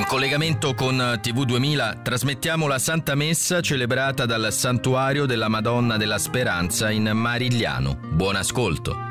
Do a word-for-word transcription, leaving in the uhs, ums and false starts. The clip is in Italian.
collegamento con T V duemila trasmettiamo la Santa Messa celebrata dal Santuario della Madonna della Speranza in Marigliano. Buon ascolto.